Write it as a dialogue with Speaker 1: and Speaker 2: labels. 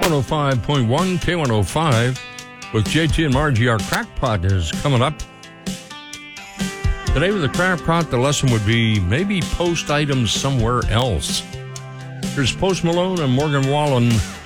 Speaker 1: K105.1, K105 with JT and Margie. Our crackpot is coming up. Today with the crackpot, the lesson would be maybe post items somewhere else. Here's Post Malone and Morgan Wallen.